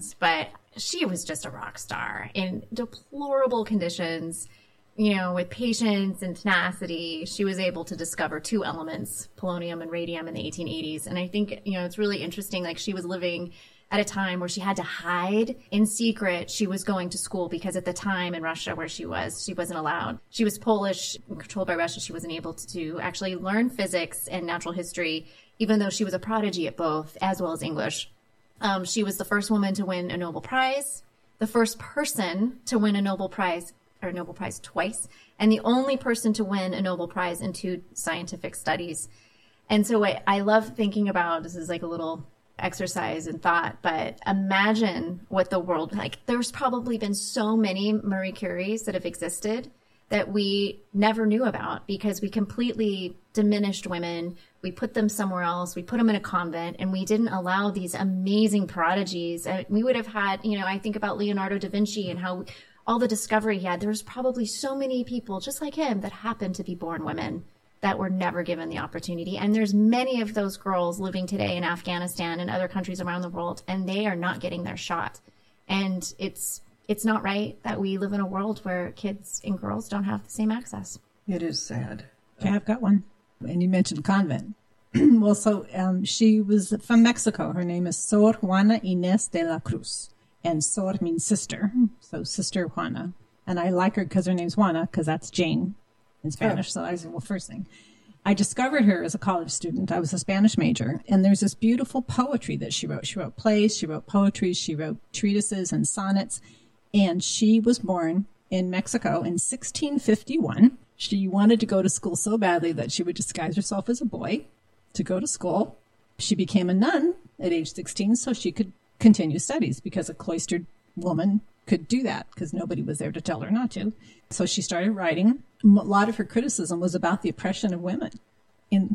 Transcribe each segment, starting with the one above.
conditions, but she was just a rock star in deplorable conditions. With patience and tenacity, she was able to discover two elements, polonium and radium, in the 1880s. And I think, it's really interesting. Like, she was living at a time where she had to hide in secret. She was going to school because at the time in Russia where she wasn't allowed. She was Polish, controlled by Russia. She wasn't able to actually learn physics and natural history, even though she was a prodigy at both, as well as English. She was the first woman to win a Nobel Prize, the first person to win a Nobel Prize twice, and the only person to win a Nobel Prize in 2 scientific studies. And so I love thinking about, this is like a little exercise in thought, but imagine what the world, like, there's probably been so many Marie Curies that have existed that we never knew about because we completely diminished women. We put them somewhere else. We put them in a convent, and we didn't allow these amazing prodigies. And we would have had, I think about Leonardo da Vinci and how all the discovery he had. There's probably so many people just like him that happened to be born women that were never given the opportunity. And there's many of those girls living today in Afghanistan and other countries around the world, and they are not getting their shot. And it's not right that we live in a world where kids and girls don't have the same access. It is sad. Okay, I've got one. And you mentioned convent. Well, so she was from Mexico. Her name is Sor Juana Inés de la Cruz. And Sor means sister, so Sister Juana. And I like her because her name's Juana, because that's Jane in Spanish. So I was, first thing. I discovered her as a college student. I was a Spanish major. And there's this beautiful poetry that she wrote. She wrote plays, she wrote poetry, she wrote treatises and sonnets. And she was born in Mexico in 1651. She wanted to go to school so badly that she would disguise herself as a boy to go to school. She became a nun at age 16 so she could continue studies, because a cloistered woman could do that because nobody was there to tell her not to. So she started writing. A lot of her criticism was about the oppression of women. In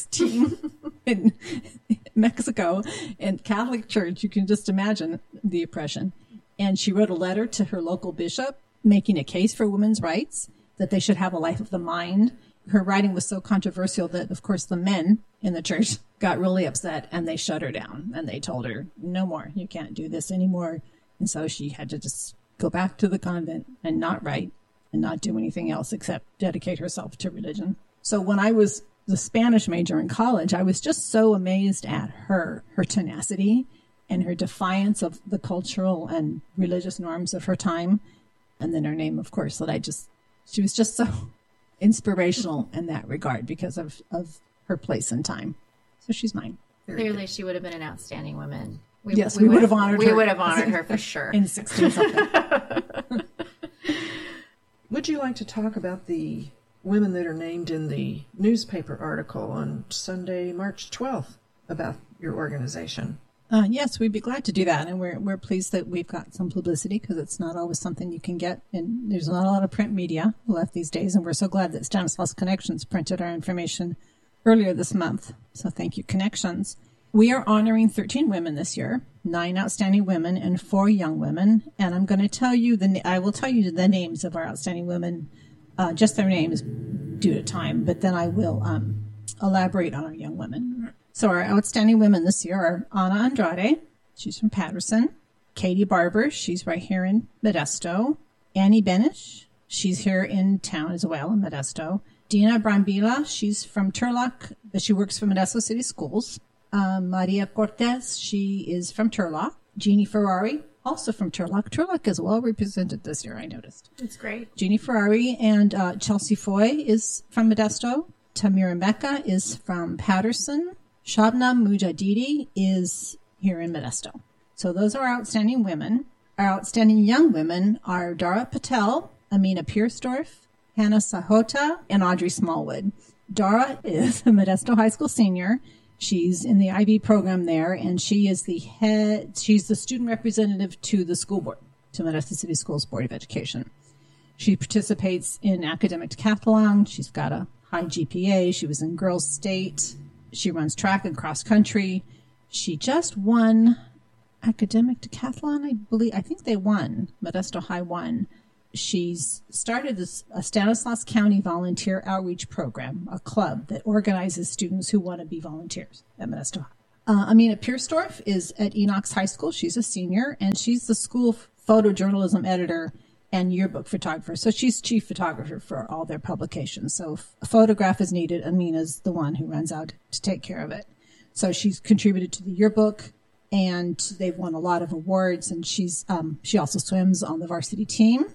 in Mexico, in Catholic Church, you can just imagine the oppression. And she wrote a letter to her local bishop making a case for women's rights, that they should have a life of the mind. Her writing was so controversial that, of course, the men in the church got really upset and they shut her down and they told her, no more, you can't do this anymore. And so she had to just go back to the convent and not write and not do anything else except dedicate herself to religion. So when I was the Spanish major in college, I was just so amazed at her tenacity and her defiance of the cultural and religious norms of her time. And then her name, of course, she was just so inspirational in that regard because of her place and time. So she's mine. Clearly, she would have been an outstanding woman. We would have honored her. We would have honored her for sure. In 16-something. Would you like to talk about the women that are named in the newspaper article on Sunday, March 12th about your organization? Yes, we'd be glad to do that. And we're pleased that we've got some publicity because it's not always something you can get. And there's not a lot of print media left these days. And we're so glad that Stanislaus Connections printed our information earlier this month. So thank you, Connections. We are honoring 13 women this year, 9 outstanding women and 4 young women. And I'm going to tell you I will tell you the names of our outstanding women, just their names due to time, but then I will elaborate on our young women. So our outstanding women this year are Ana Andrade, she's from Patterson. Katie Barber, she's right here in Modesto. Annie Benish, she's here in town as well in Modesto. Dina Brambila, she's from Turlock, but she works for Modesto City Schools. Maria Cortez, she is from Turlock. Jeannie Ferrari, also from Turlock. Turlock is well represented this year, I noticed. That's great. Jeannie Ferrari and Chelsea Foy is from Modesto. Tamira Mecca is from Patterson. Shabnam Mujadidi is here in Modesto. So those are outstanding women. Our outstanding young women are Dara Patel, Amina Piersdorf, Hannah Sahota, and Audrey Smallwood. Dara is a Modesto High School senior. She's in the IB program there, and she's the student representative to the school board, to Modesto City Schools Board of Education. She participates in academic decathlon. She's got a high GPA. She was in Girls State. She runs track and cross country. She just won academic decathlon, I believe. I think they won. Modesto High won. She's started a Stanislaus County Volunteer Outreach Program, a club that organizes students who want to be volunteers at Modesto High. Amina Piersdorf is at Enoch's High School. She's a senior, and she's the school photojournalism editor and yearbook photographer. So she's chief photographer for all their publications. So if a photograph is needed, Amina's the one who runs out to take care of it. So she's contributed to the yearbook, and they've won a lot of awards. And she also swims on the varsity team.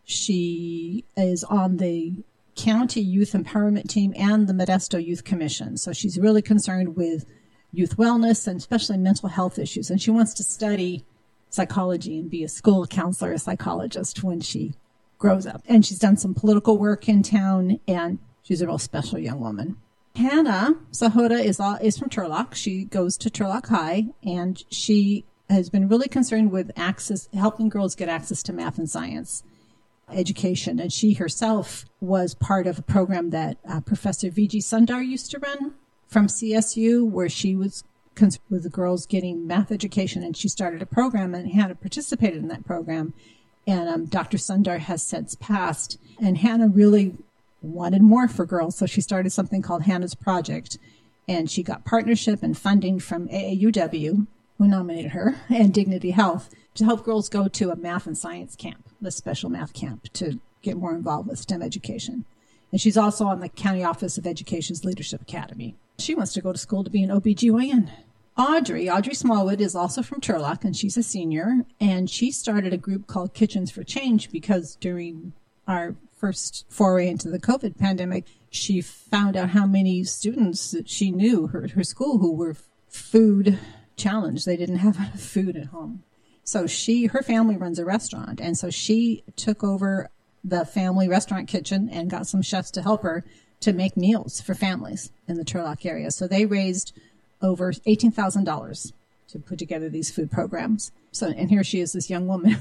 She is on the county youth empowerment team and the Modesto Youth Commission. So she's really concerned with youth wellness and especially mental health issues. And she wants to study psychology and be a school counselor, a psychologist when she grows up. And she's done some political work in town, and she's a real special young woman. Hannah Sahota is from Turlock. She goes to Turlock High, and she has been really concerned with helping girls get access to math and science education. And she herself was part of a program that Professor V.G. Sundar used to run from CSU, where she was concerned with the girls getting math education, and she started a program, and Hannah participated in that program. And Dr. Sundar has since passed, and Hannah really wanted more for girls, so she started something called Hannah's Project, and she got partnership and funding from AAUW, who nominated her, and Dignity Health to help girls go to a math and science camp, a special math camp, to get more involved with STEM education. And she's also on the County Office of Education's Leadership Academy. She wants to go to school to be an OBGYN. Audrey Smallwood is also from Turlock, and she's a senior, and she started a group called Kitchens for Change because during our first foray into the COVID pandemic, she found out how many students that she knew, her school, who were food challenged. They didn't have enough food at home. So her family runs a restaurant, and so she took over the family restaurant kitchen and got some chefs to help her to make meals for families in the Turlock area. So they raised over $18,000 to put together these food programs. So, and here she is, this young woman,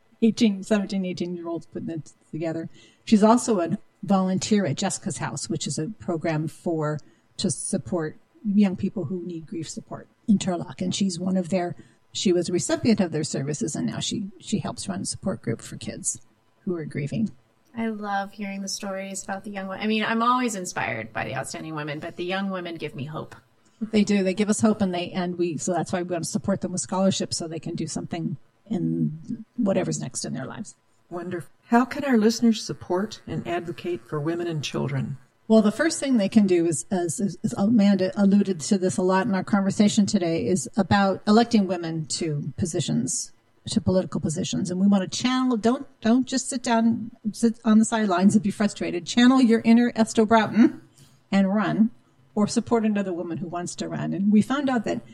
18-year-olds putting it together. She's also a volunteer at Jessica's House, which is a program to support young people who need grief support in Turlock. And she was a recipient of their services, and now she helps run a support group for kids who are grieving. I love hearing the stories about the young women. I mean, I'm always inspired by the outstanding women, but the young women give me hope. They do. They give us hope, so that's why we want to support them with scholarships so they can do something in whatever's next in their lives. Wonderful. How can our listeners support and advocate for women and children? Well, the first thing they can do is, as Amanda alluded to this a lot in our conversation today, is about electing women to political positions. And we want to channel, don't just sit on the sidelines and be frustrated. Channel your inner Esther Broughton and run, or support another woman who wants to run. And we found out that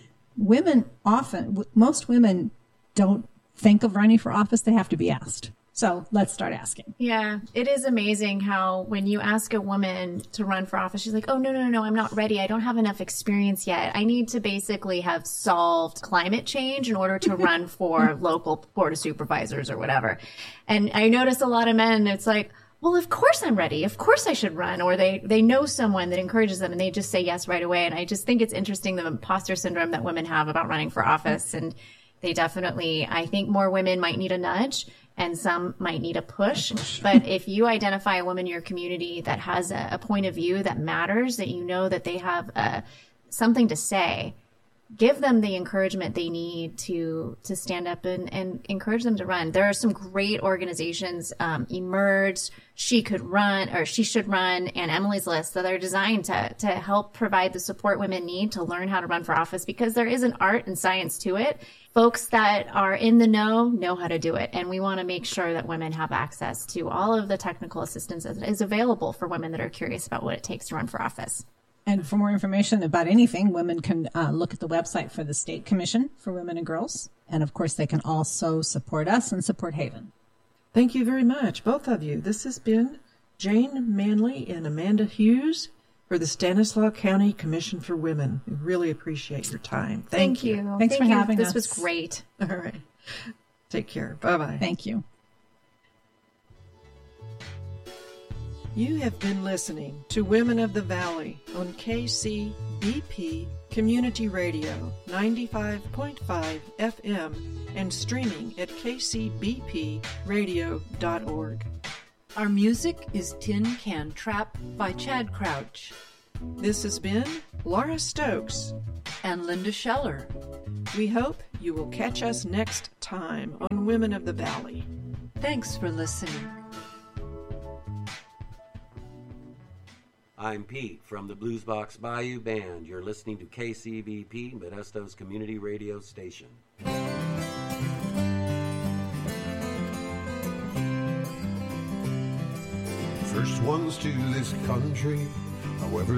most women don't think of running for office. They have to be asked. So let's start asking. Yeah, it is amazing how when you ask a woman to run for office, she's like, oh, no, I'm not ready. I don't have enough experience yet. I need to basically have solved climate change in order to run for local board of supervisors or whatever. And I notice a lot of men, it's like, well, of course I'm ready. Of course I should run. Or they know someone that encourages them and they just say yes right away. And I just think it's interesting, the imposter syndrome that women have about running for office. And they definitely, I think more women might need a nudge and some might need a push. But if you identify a woman in your community that has a point of view that matters, that you know that they have something to say, give them the encouragement they need to stand up and encourage them to run. There are some great organizations, Emerge, She Should Run, and Emily's List that are designed to help provide the support women need to learn how to run for office, because there is an art and science to it. Folks that are in the know how to do it. And we want to make sure that women have access to all of the technical assistance that is available for women that are curious about what it takes to run for office. And for more information about anything, women can look at the website for the State Commission for Women and Girls. And of course, they can also support us and support Haven. Thank you very much, both of you. This has been Jane Manley and Amanda Hughes for the Stanislaus County Commission for Women. We really appreciate your time. Thank you. Thanks for having us. This was great. All right. Take care. Bye-bye. Thank you. You have been listening to Women of the Valley on KCBP Community Radio 95.5 FM and streaming at kcbpradio.org. Our music is Tin Can Trap by Chad Crouch. This has been Laura Stokes and Linda Scheller. We hope you will catch us next time on Women of the Valley. Thanks for listening. I'm Pete from the Bluesbox Bayou Band. You're listening to KCBP, Modesto's community radio station. First ones to this country, however